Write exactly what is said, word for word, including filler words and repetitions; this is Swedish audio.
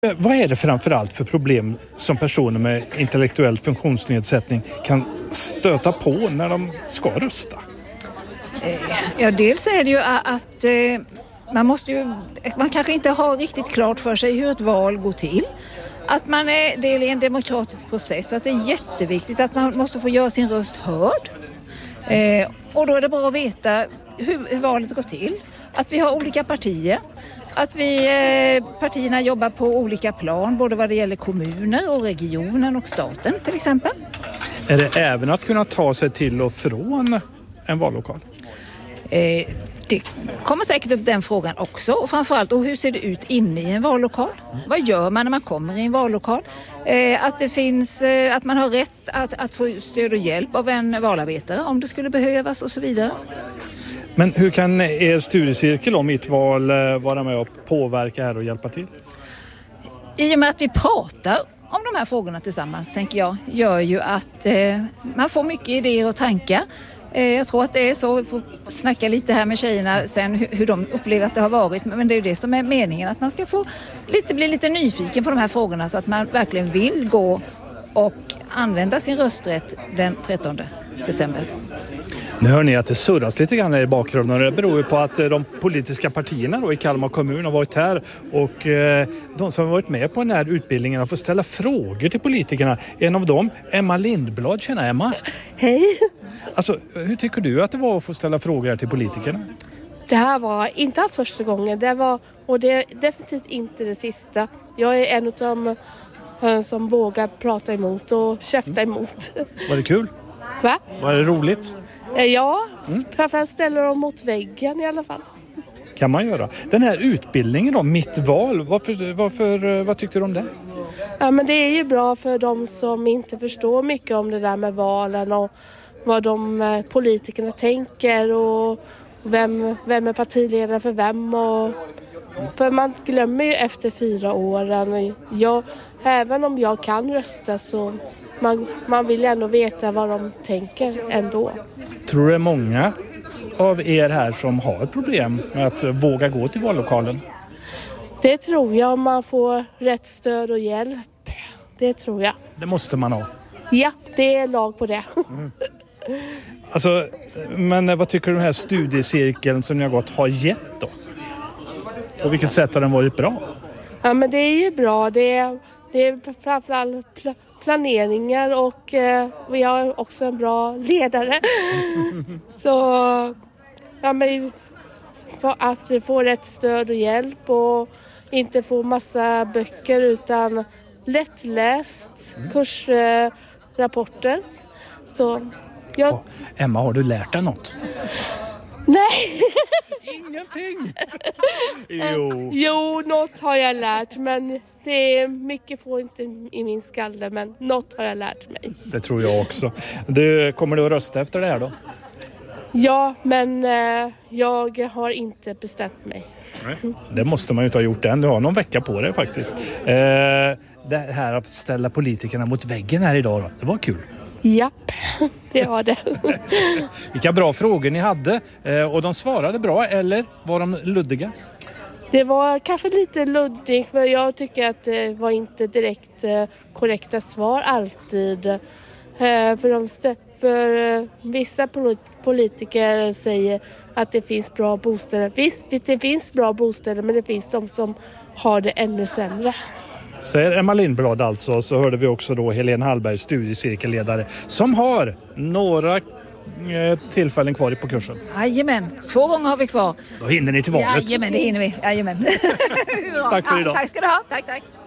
Vad är det framförallt för problem som personer med intellektuell funktionsnedsättning kan stöta på när de ska rösta? Ja, dels är det ju att man måste ju, man kanske inte har riktigt klart för sig hur ett val går till. Att man är del i en demokratisk process, så att det är jätteviktigt att man måste få göra sin röst hörd. Eh, och då är det bra att veta hur, hur valet går till. Att vi har olika partier. Att vi, eh, partierna jobbar på olika plan, både vad det gäller kommuner och regionen och staten till exempel. Är det även att kunna ta sig till och från en vallokal? Eh, det kommer säkert upp den frågan också. Och framförallt, och hur ser det ut inne i en vallokal? Vad gör man när man kommer i en vallokal? Eh, att det finns, eh, att man har rätt att, att få stöd och hjälp av en valarbetare om det skulle behövas och så vidare. Men hur kan er studiecirkel om mitt val vara med och påverka här och hjälpa till? I och med att vi pratar om de här frågorna tillsammans, tänker jag, gör ju att eh, man får mycket idéer och tankar. Eh, jag tror att det är så, vi får snacka lite här med tjejerna sen hur, hur de upplever att det har varit. Men det är ju det som är meningen, att man ska få lite, bli lite nyfiken på de här frågorna så att man verkligen vill gå och använda sin rösträtt den trettonde september. Nu hör ni att det surras lite grann i bakgrunden, och det beror ju på att de politiska partierna då i Kalmar kommun har varit här, och eh, de som har varit med på den här utbildningen har fått ställa frågor till politikerna. En av dem, Emma Lindblad. Tjena Emma. Hej. Alltså, hur tycker du att det var att få ställa frågor här till politikerna? Det här var inte alls första gången, det var, och det är definitivt inte det sista. Jag är en av dem eh, som vågar prata emot och käfta emot. Var det kul? Va? Var det roligt? Ja, mm. Framförallt ställer dem mot väggen i alla fall. Kan man göra. Den här utbildningen då, mitt val, varför, varför, vad tyckte du om det? Ja, men det är ju bra för de som inte förstår mycket om det där med valen och vad de politikerna tänker och vem, vem är partiledare för vem. Och, för man glömmer ju efter fyra åren. Jag, även om jag kan rösta så man, man vill ändå veta vad de tänker ändå. Tror du det är många av er här som har problem med att våga gå till vallokalen? Det tror jag, om man får rätt stöd och hjälp. Det tror jag. Det måste man ha. Ja, det är lag på det. Mm. Alltså, men vad tycker du den här studiecirkeln som ni har gått har gett då? På vilket sätt har den varit bra? Ja, men det är ju bra. Det är, det är framförallt pl- planeringar och eh, vi har också en bra ledare. Så ja, men att få rätt stöd och hjälp och inte få massa böcker utan lättläst mm. kursrapporter. Eh, Så jag... oh, Emma, har du lärt dig något? Nej. Ingenting. Jo. Jo, något har jag lärt, men det är mycket får inte i min skalle, men något har jag lärt mig. Det tror jag också. Du, kommer du att rösta efter det här då? Ja, men eh, jag har inte bestämt mig. Nej, det måste man ju inte ha gjort än. Du har någon vecka på det faktiskt. Eh, det här att ställa politikerna mot väggen här idag då, det var kul. Japp, det var det. Vilka bra frågor ni hade. Eh, och de svarade bra, eller var de luddiga? Det var kanske lite luddigt, för jag tycker att det var inte direkt eh, korrekta svar alltid. Eh, för, de st- för eh, vissa politiker säger att det finns bra bostäder. Visst, det finns bra bostäder, men det finns de som har det ännu sämre. Säger Emma Lindblad alltså, så hörde vi också då Helene Hallberg, studiecirkelledare, som har några eh, tillfällen kvar på kursen. Jajamän, två gånger har vi kvar. Då hinner ni till valet. Jajamän, det hinner vi. Jajamän. Tack för idag. Ja, tack ska du ha. Tack, tack.